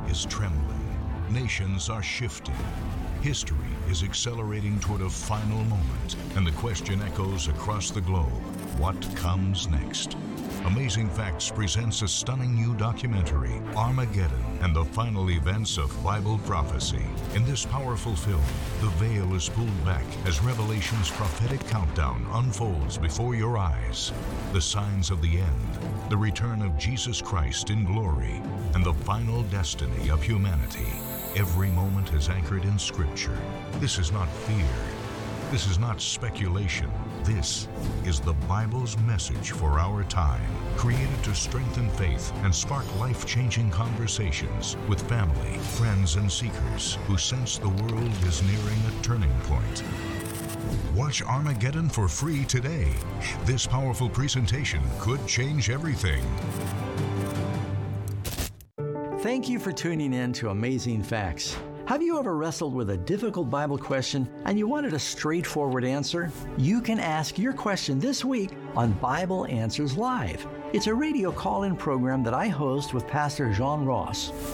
is trembling. Nations are shifting. History is accelerating toward a final moment, and the question echoes across the globe: what comes next? Amazing Facts presents a stunning new documentary, Armageddon and the Final Events of Bible Prophecy. In this powerful film, the veil is pulled back as Revelation's prophetic countdown unfolds before your eyes. The signs of the end, the return of Jesus Christ in glory, and the final destiny of humanity. Every moment is anchored in Scripture. This is not fear. This is not speculation. This is the Bible's message for our time, created to strengthen faith and spark life-changing conversations with family, friends, and seekers who sense the world is nearing a turning point. Watch Armageddon for free today. This powerful presentation could change everything. Thank you for tuning in to Amazing Facts. Have you ever wrestled with a difficult Bible question and you wanted a straightforward answer? You can ask your question this week on Bible Answers Live. It's a radio call-in program that I host with Pastor John Ross.